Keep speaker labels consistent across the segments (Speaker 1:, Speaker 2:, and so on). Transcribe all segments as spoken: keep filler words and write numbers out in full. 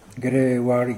Speaker 1: Grewari.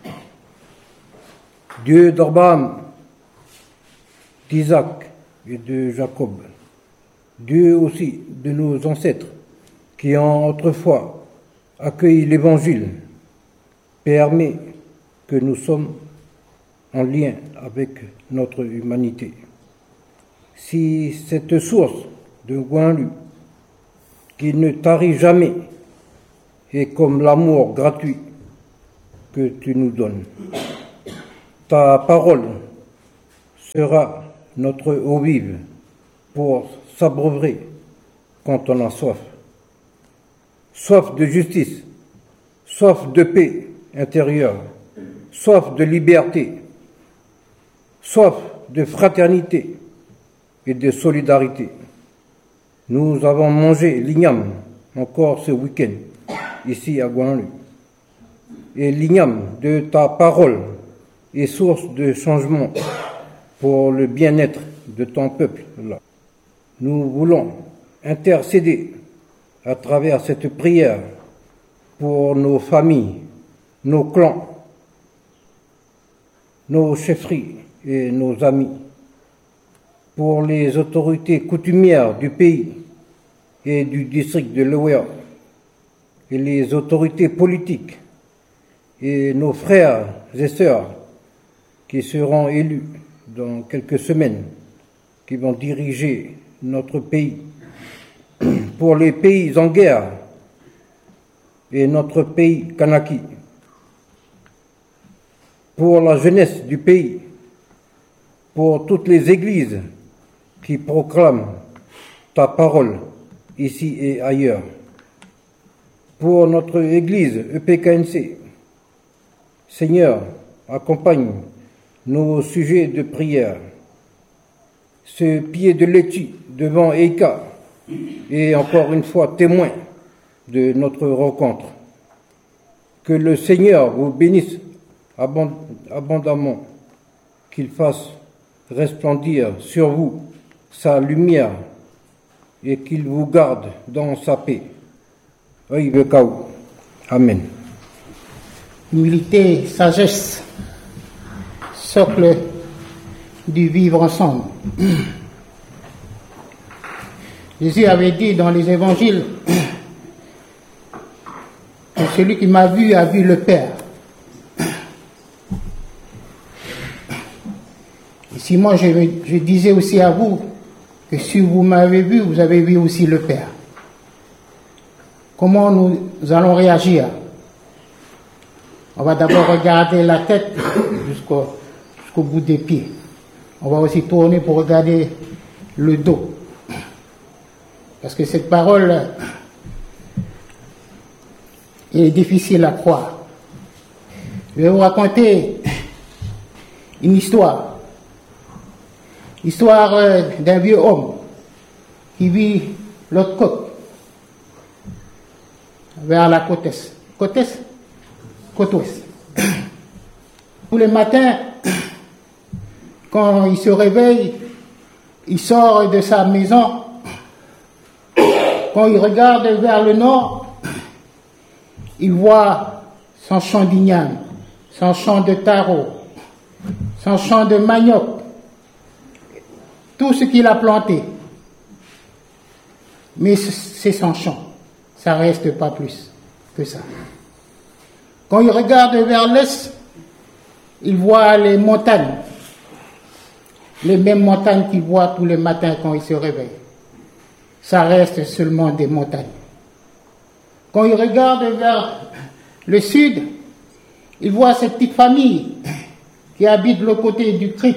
Speaker 1: Dieu d'Abraham, d'Isaac et de Jacob. Dieu aussi de nos ancêtres qui ont autrefois accueilli l'Évangile, permet que nous sommes en lien avec notre humanité. Si cette source de Guanlu, qui ne tarit jamais, est comme l'amour gratuit que tu nous donnes, ta parole sera notre eau vive pour s'abreuver quand on a soif. Soif de justice, soif de paix intérieure, soif de liberté, soif de fraternité et de solidarité. Nous avons mangé l'igname encore ce week-end, ici à Guanlu. Et l'igname de ta parole est source de changement pour le bien-être de ton peuple. Là. Nous voulons intercéder à travers cette prière pour nos familles, nos clans, nos chefferies et nos amis, pour les autorités coutumières du pays et du district de Loya, et les autorités politiques, et nos frères et sœurs qui seront élus dans quelques semaines, qui vont diriger notre pays, pour les pays en guerre et notre pays Kanaki, pour la jeunesse du pays, pour toutes les églises qui proclament ta parole ici et ailleurs, pour notre église E P K N C. Seigneur, accompagne nos sujets de prière. Ce pied de laitue devant Eika est encore une fois témoin de notre rencontre. Que le Seigneur vous bénisse abondamment, qu'il fasse resplendir sur vous sa lumière et qu'il vous garde dans sa paix. Amen.
Speaker 2: Humilité, sagesse, socle du vivre ensemble. Jésus avait dit dans les évangiles que celui qui m'a vu a vu le Père. Et si moi je, je disais aussi à vous que si vous m'avez vu, vous avez vu aussi le Père. Comment nous allons réagir? On va d'abord regarder la tête jusqu'au jusqu'au bout des pieds. On va aussi tourner pour regarder le dos. Parce que cette parole est difficile à croire. Je vais vous raconter une histoire. Histoire d'un vieux homme qui vit l'autre côte, vers la côte est. Côte est? Côte ouest. Tous les matins, quand il se réveille, il sort de sa maison. Quand il regarde vers le nord, il voit son champ d'igname, son champ de taro, son champ de manioc, tout ce qu'il a planté. Mais c'est son champ, ça reste pas plus que ça. Quand il regarde vers l'est, il voit les montagnes, les mêmes montagnes qu'il voit tous les matins quand il se réveille. Ça reste seulement des montagnes. Quand il regarde vers le sud, il voit cette petite famille qui habite de l'autre côté du creek.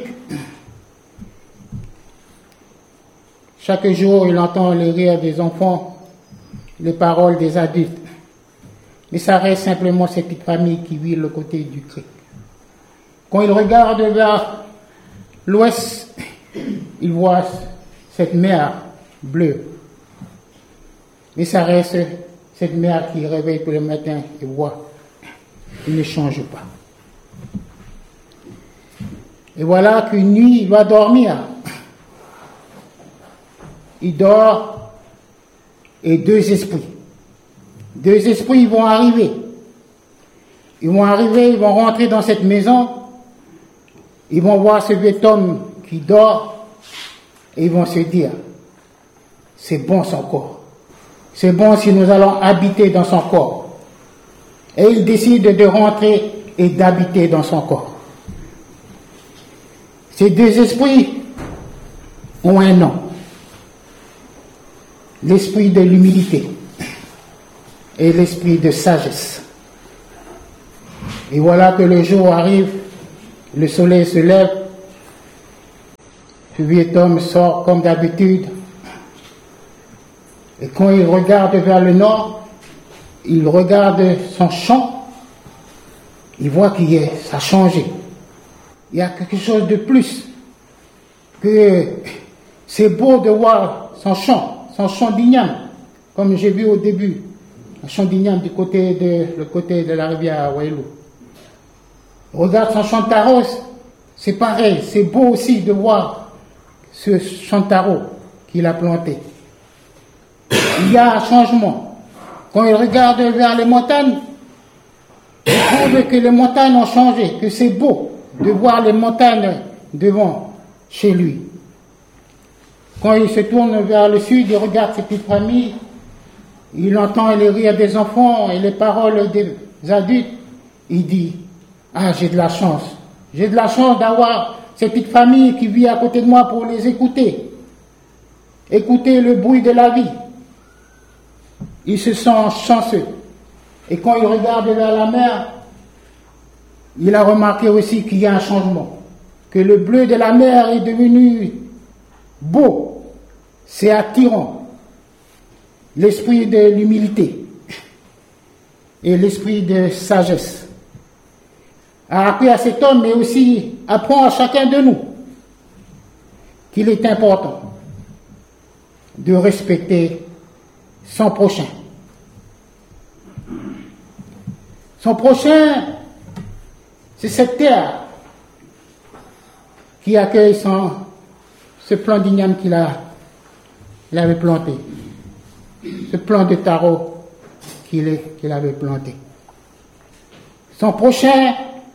Speaker 2: Chaque jour, il entend les rires des enfants, les paroles des adultes. Mais ça reste simplement cette petite famille qui vit de l'autre côté du creek. Quand il regarde vers l'ouest, il voit cette mer bleue. Mais ça reste cette mère qui réveille tous les matins et voit. Il ne change pas. Et voilà qu'une nuit, il va dormir. Il dort et deux esprits. Deux esprits vont arriver. Ils vont arriver, ils vont rentrer dans cette maison, ils vont voir ce vieux homme qui dort, et ils vont se dire, c'est bon son corps. C'est bon si nous allons habiter dans son corps. Et ils décident de rentrer et d'habiter dans son corps. Ces deux esprits ont un nom. L'esprit de l'humilité et l'esprit de sagesse. Et voilà que le jour arrive, le soleil se lève, ce vieux homme sort comme d'habitude, et quand il regarde vers le nord, il regarde son champ, il voit qu'il y a, ça a changé. Il y a quelque chose de plus, que c'est beau de voir son champ, son champ d'igname, comme j'ai vu au début, un champ d'igname du côté de, le côté de la rivière Wailou. Regarde son champ de taro, c'est pareil, c'est beau aussi de voir ce champ de taro qu'il a planté. Il y a un changement. Quand il regarde vers les montagnes, il trouve que les montagnes ont changé, que c'est beau de voir les montagnes devant chez lui. Quand il se tourne vers le sud, il regarde ses petites familles, il entend les rires des enfants et les paroles des adultes, il dit, ah, j'ai de la chance, j'ai de la chance d'avoir cette petite famille qui vit à côté de moi pour les écouter, écouter le bruit de la vie. Il se sent chanceux. Et quand il regarde vers la mer, il a remarqué aussi qu'il y a un changement, que le bleu de la mer est devenu beau, c'est attirant. L'esprit de l'humilité et l'esprit de sagesse a appris à cet homme, mais aussi apprend à chacun de nous qu'il est important de respecter son prochain. Son prochain, c'est cette terre qui accueille son, ce plant d'igname qu'il a, il avait planté, ce plant de taro qu'il qu'il avait planté. Son prochain,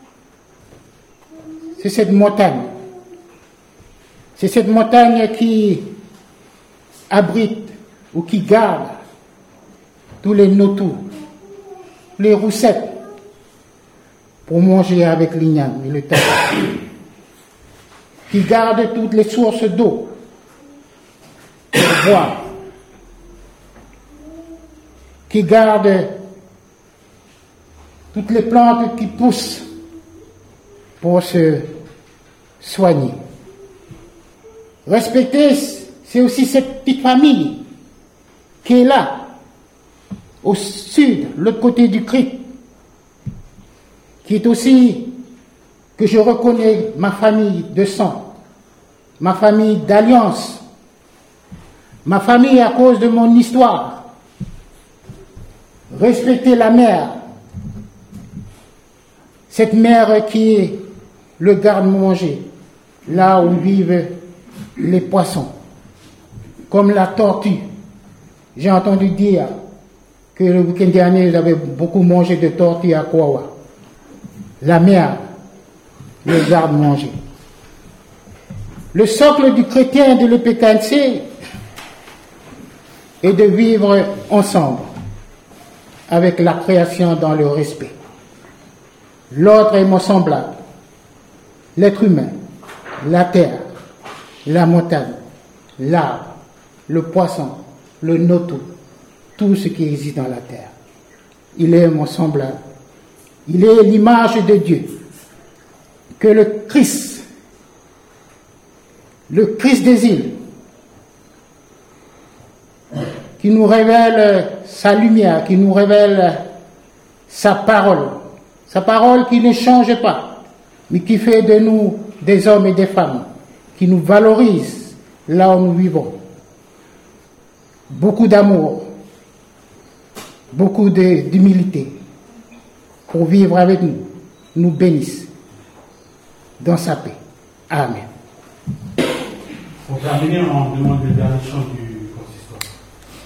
Speaker 2: c'est cette montagne. C'est cette montagne qui abrite ou qui garde tous les notou, les roussettes, pour manger avec l'igname et le taro, qui garde toutes les sources d'eau pour boire, qui garde toutes les plantes qui poussent pour se soigner. Respecter, c'est aussi cette petite famille qui est là, au sud, l'autre côté du creek, qui est aussi, que je reconnais ma famille de sang, ma famille d'alliance, ma famille à cause de mon histoire. Respecter la mer, cette mer qui est le garde-manger, là où vivent les poissons, comme la tortue. J'ai entendu dire que le week-end dernier, j'avais beaucoup mangé de tortue à Kawa. La mer, le garde-manger. Le socle du chrétien de l'E P K N C est de vivre ensemble, avec la création dans le respect. L'autre est mon semblable, l'être humain, la terre, la montagne, l'arbre, le poisson, le noto, tout ce qui existe dans la terre. Il est mon semblable. Il est l'image de Dieu. Que le Christ, le Christ des îles, qui nous révèle sa lumière, qui nous révèle sa parole, sa parole qui ne change pas, mais qui fait de nous des hommes et des femmes, qui nous valorise là où nous vivons. Beaucoup d'amour, beaucoup d'humilité pour vivre avec nous, nous bénisse dans sa paix. Amen.
Speaker 3: Pour terminer, on demande le dernier chant du